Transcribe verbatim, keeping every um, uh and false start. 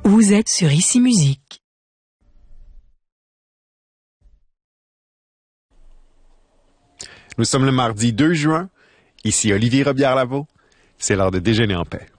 Vous êtes sur Ici Musique. Nous sommes le mardi deux juin. Ici Olivier Robillard-Lavaux. C'est l'heure de déjeuner en paix.